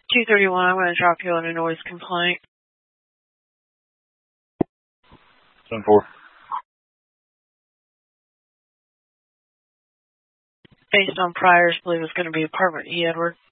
231, I'm going to drop you on a noise complaint. 10-4. Based on priors, believe it's going to be apartment E, Edward.